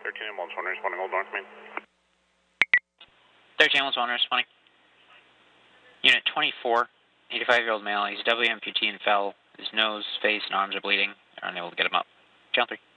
13 ambulance 1 responding, hold on for me. 13 ambulance 1 responding. Unit 24, 85-year-old male, he's W amputee and fell. His nose, face, and arms are bleeding. They're unable to get him up. Channel 3.